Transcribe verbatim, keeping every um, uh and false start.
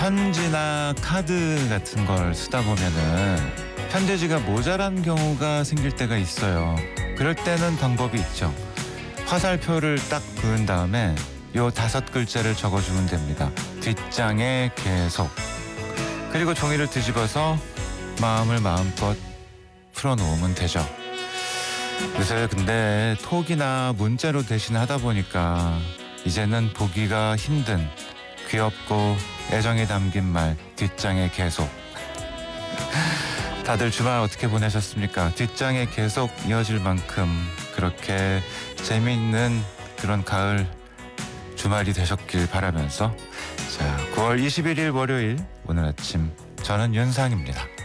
편지나 카드 같은 걸 쓰다 보면은 편지지가 모자란 경우가 생길 때가 있어요. 그럴 때는 방법이 있죠. 화살표를 딱 그은 다음에 요 다섯 글자를 적어주면 됩니다. 뒷장에 계속. 그리고 종이를 뒤집어서 마음을 마음껏 풀어놓으면 되죠. 요새 근데 톡이나 문자로 대신 하다 보니까 이제는 보기가 힘든 귀엽고 애정이 담긴 말 뒷장에 계속. 다들 주말 어떻게 보내셨습니까? 뒷장에 계속 이어질 만큼 그렇게 재미있는 그런 가을 주말이 되셨길 바라면서 자, 구월 이십일일 월요일 오늘 아침 저는 윤상입니다.